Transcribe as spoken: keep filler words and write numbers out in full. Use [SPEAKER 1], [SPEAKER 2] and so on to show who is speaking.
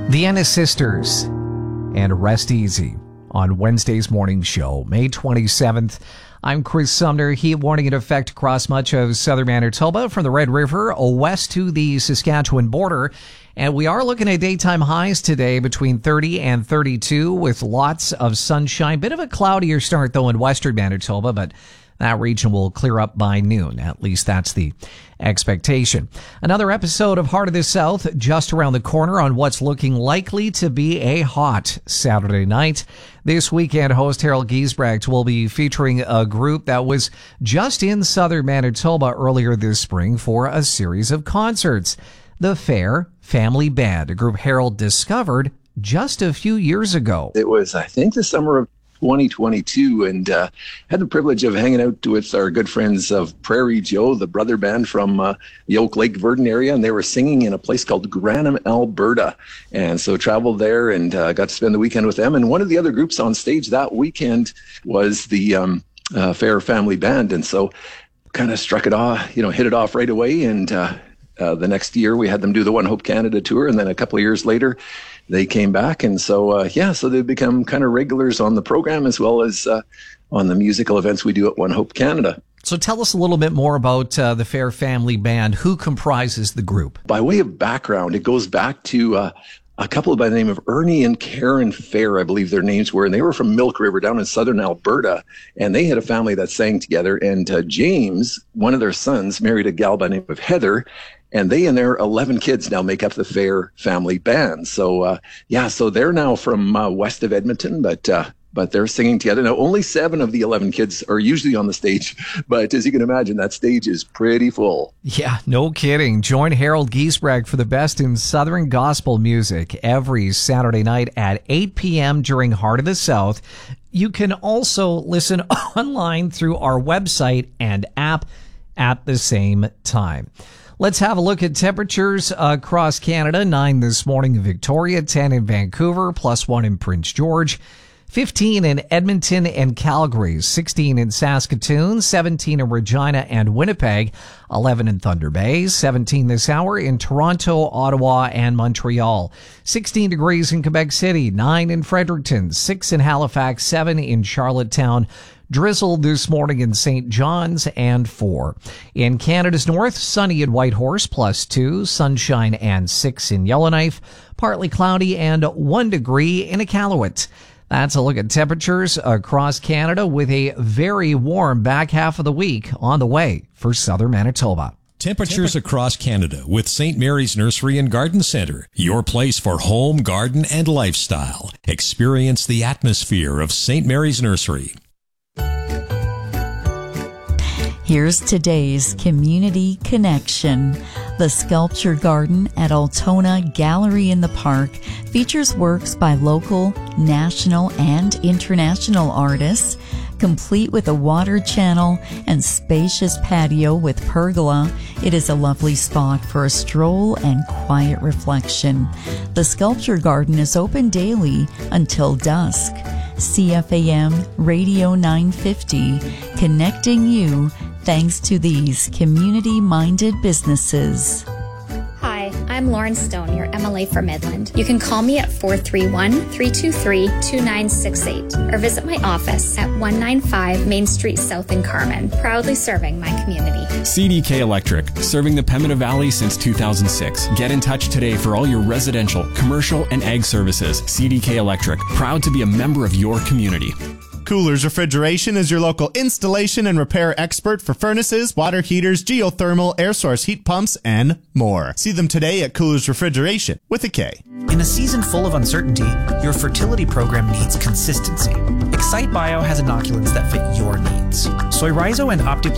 [SPEAKER 1] The Ennis Sisters and Rest Easy on Wednesday's morning show, May twenty-seventh. I'm Chris Sumner. Heat warning in effect across much of southern Manitoba from the Red River west to the Saskatchewan border. And we are looking at daytime highs today between thirty and thirty-two with lots of sunshine. Bit of a cloudier start, though, in western Manitoba, but that region will clear up by noon. At least that's the expectation. Another episode of Heart of the South just around the corner on what's looking likely to be a hot Saturday night. This weekend, host Harold Giesbrecht will be featuring a group that was just in southern Manitoba earlier this spring for a series of concerts. The Fair Family Band, a group Harold discovered just a few years ago.
[SPEAKER 2] It was, I think, the summer of twenty twenty-two, and uh, had the privilege of hanging out with our good friends of Prairie Joe, the brother band from uh, the Oak Lake Verdon area, and they were singing in a place called Granham, Alberta. And so traveled there and uh, got to spend the weekend with them. And one of the other groups on stage that weekend was the um, uh, Fair Family Band. And so kind of struck it off, you know, hit it off right away. And uh, uh, the next year we had them do the One Hope Canada tour. And then a couple of years later, they came back. And so, uh, yeah, so they've become kind of regulars on the program as well as uh, on the musical events we do at One Hope Canada.
[SPEAKER 1] So tell us a little bit more about uh, the Fair Family Band. Who comprises the group?
[SPEAKER 2] By way of background, it goes back to uh, a couple by the name of Ernie and Karen Fair, I believe their names were, and they were from Milk River down in southern Alberta, and they had a family that sang together. And uh, James, one of their sons, married a gal by the name of Heather, and they and their eleven kids now make up the Fair Family Band. So, uh, yeah, so they're now from uh, west of Edmonton, but uh, but they're singing together. Now, only seven of the eleven kids are usually on the stage, but as you can imagine, that stage is pretty full.
[SPEAKER 1] Yeah, no kidding. Join Harold Giesbrecht for the best in Southern gospel music every Saturday night at eight p.m. during Heart of the South. You can also listen online through our website and app at the same time. Let's have a look at temperatures across Canada. Nine this morning in Victoria, ten in Vancouver, plus one in Prince George, fifteen in Edmonton and Calgary, sixteen in Saskatoon, seventeen in Regina and Winnipeg, eleven in Thunder Bay, seventeen this hour in Toronto, Ottawa, and Montreal, sixteen degrees in Quebec City, nine in Fredericton, six in Halifax, seven in Charlottetown, drizzled this morning in Saint John's, and four. In Canada's north, sunny in Whitehorse, plus two, sunshine and six in Yellowknife, partly cloudy and one degree in Iqaluit. That's a look at temperatures across Canada with a very warm back half of the week on the way for southern Manitoba.
[SPEAKER 3] Temperatures across Canada with Saint Mary's Nursery and Garden Centre, your place for home, garden, and lifestyle. Experience the atmosphere of Saint Mary's Nursery.
[SPEAKER 4] Here's today's Community Connection. The Sculpture Garden at Altona Gallery in the Park features works by local, national, and international artists, complete with a water channel and spacious patio with pergola. It is a lovely spot for a stroll and quiet reflection. The Sculpture Garden is open daily until dusk. C F A M Radio nine fifty, connecting you thanks to these community-minded businesses.
[SPEAKER 5] Hi, I'm Lauren Stone, your M L A for Midland. You can call me at four three one, three two three, two nine six eight or visit my office at one ninety-five Main Street South in Carman, proudly serving my community.
[SPEAKER 6] C D K Electric, serving the Pembina Valley since two thousand six. Get in touch today for all your residential, commercial, and ag services. C D K Electric, proud to be a member of your community.
[SPEAKER 7] Coolers Refrigeration is your local installation and repair expert for furnaces, water heaters, geothermal, air source heat pumps, and more. See them today at Coolers Refrigeration with a K.
[SPEAKER 8] In a season full of uncertainty, your fertility program needs consistency. Excite Bio has inoculants that fit your needs. Soy Rhizo and Opti